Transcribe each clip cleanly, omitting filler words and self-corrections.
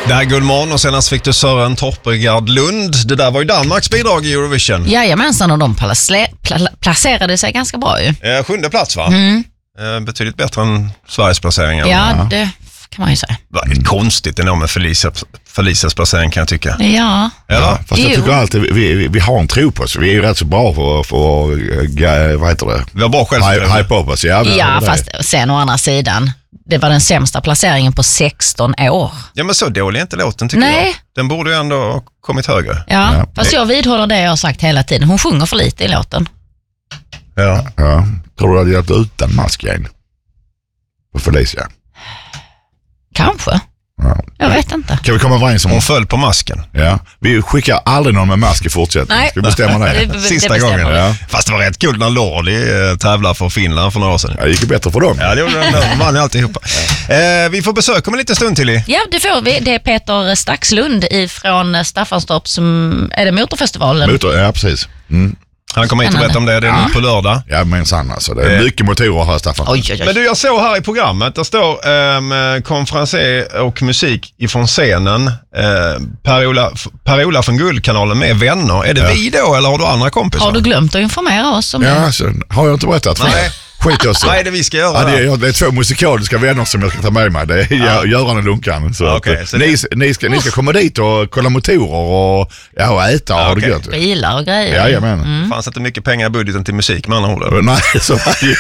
Det här är Gullmorgon och senast fick du Sören Torpegard Lund. Det där var ju Danmarks bidrag i Eurovision. Jajamensan, och de placerade sig ganska bra ju. 7:e plats va? Betydligt bättre än Sveriges placeringar. Ja, det kan man ju säga. Det är konstigt ändå med Felicias placering kan jag tycka. Ja. Eller? Fast jag tycker alltid vi har en tro på oss. Vi är ju rätt så bra för vad heter det? Vi har bra självförtroende. Hype upp oss. Ja, fast sen å andra sidan, det var den sämsta placeringen på 16 år. Ja, men så dålig är inte låten tycker jag. Den borde ju ändå ha kommit högre. Ja, fast jag vidhåller det jag har sagt hela tiden. Hon sjunger för lite i låten. Ja. Tror du det hade hjälpt utan mask igen? På Felicia? Kanske. Ja. Jag vet inte. Kan vi komma överens om... Hon föll på masken. Ja. Vi skickar aldrig någon med mask i fortsättningen. Nej. Ska vi bestämma det? Sista gången. Ja. Fast det var rätt kul när Lordi tävlade för Finland för några år sedan. Ja, det gick ju bättre för dem. Ja, det gjorde de vann alltihopa. Vi får besök om en liten stund till. Ja, det får vi. Det är Peter Staxlund ifrån Staffanstorp som... Är det Motorfestivalen? Ja, precis. Han kommer hit och berätta om det. Det är nu på lördag. Ja, men sann alltså. Det är mycket motorer här, Staffan. Oj. Men du, jag såg här i programmet, där står konferenser och musik ifrån scenen. Per-Ola från Guldkanalen med vänner. Är det vi då eller har du andra kompisar? Har du glömt att informera oss om det? Ja, alltså, har jag inte berättat för Nej. Skit också. Vad är det vi ska göra? Det är 2 musikaliska vänner som jag ska ta med mig. Det är Göran och Lunkan. Så Okay, så ni ska komma dit och kolla motorer och äta och ha det gött. Bilar och grejer. Jajamän. Fanns inte mycket pengar i budgeten till musik med andra ord? Nej, så var det ju.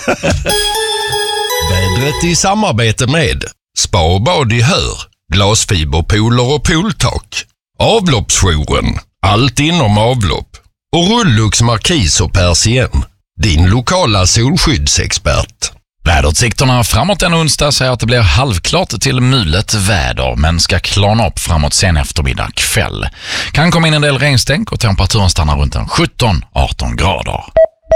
Vädret i samarbete med Spa och bad i Hör, glasfiberpooler och pooltak, avloppsjouren, allt inom avlopp och Rullux markis och persien, din lokala solskyddsexpert. Väderutsikterna framåt den onsdag säger att det blir halvklart till mulet väder men ska klarna upp framåt sen eftermiddag kväll. Kan komma in en del regnstänk och temperaturen stannar runt en 17-18 grader.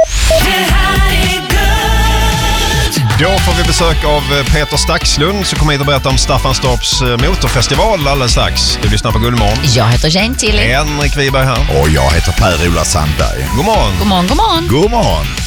Då får vi besök av Peter Staxlund som kommer hit och berätta om Staffanstorps motorfestival alldeles strax. Du lyssnar på Gullmorgon. Jag heter Jane Tilly. Henrik Wiberg här. Och jag heter Per-Ola Sandberg. God morgon. God morgon. God morgon.